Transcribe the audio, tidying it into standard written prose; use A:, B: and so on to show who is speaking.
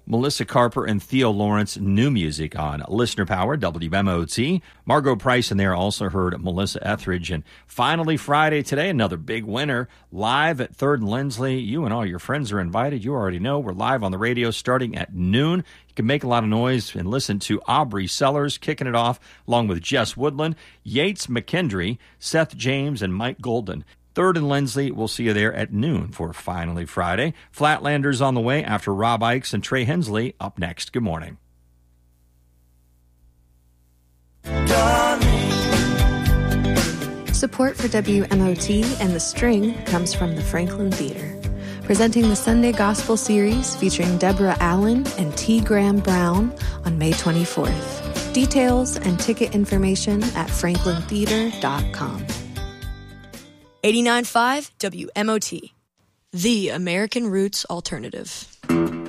A: Melissa Carper and Theo Lawrence, new music on Listener Power, WMOT. Margot Price in there also heard Melissa Etheridge. And finally, Friday today, another big winner, live at 3rd and Lindsley. You and all your friends are invited. You already know we're live on the radio starting at noon. You can make a lot of noise and listen to Aubrey Sellers kicking it off, along with Jess Woodland, Yates McKendry, Seth James, and Mike Golden. 3rd and Lindsley, we'll see you there at noon for Finally Friday. Flatlanders on the way after Rob Ikes and Trey Hensley up next. Good morning.
B: Support for WMOT and The String comes from the Franklin Theater, presenting the Sunday Gospel Series featuring Deborah Allen and T. Graham Brown on May 24th. Details and ticket information at franklintheater.com.
C: 89.5 WMOT, the American Roots Alternative.